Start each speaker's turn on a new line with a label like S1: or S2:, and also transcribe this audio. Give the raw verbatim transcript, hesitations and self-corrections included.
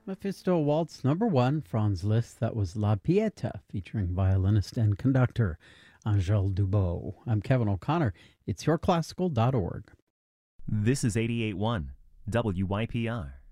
S1: Mephisto Waltz number one, Franz Liszt. That was La Pieta, featuring violinist and conductor Angèle Dubot. I'm Kevin O'Connor. It's your classical dot org.
S2: This is eighty-eight point one W Y P R.